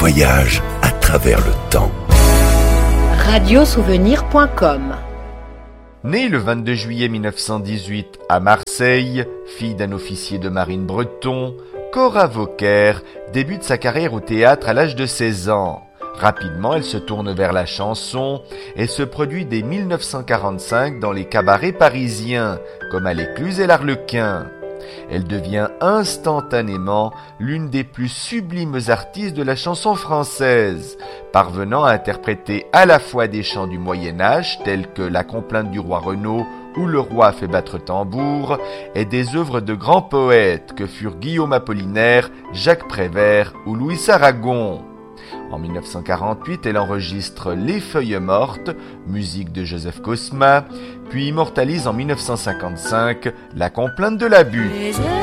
voyage à travers le temps. Radiosouvenir.com. Née le 22 juillet 1918 à Marseille, fille d'un officier de marine breton, Cora Vauquer débute sa carrière au théâtre à l'âge de 16 ans. Rapidement, elle se tourne vers la chanson et se produit dès 1945 dans les cabarets parisiens, comme à l'Écluse et l'Arlequin. Elle devient instantanément l'une des plus sublimes artistes de la chanson française, parvenant à interpréter à la fois des chants du Moyen-Âge tels que La complainte du roi Renaud ou Le roi fait battre tambour, et des œuvres de grands poètes que furent Guillaume Apollinaire, Jacques Prévert ou Louis Aragon. En 1948, elle enregistre Les Feuilles mortes, musique de Joseph Cosma, puis immortalise en 1955 La complainte de l'abus.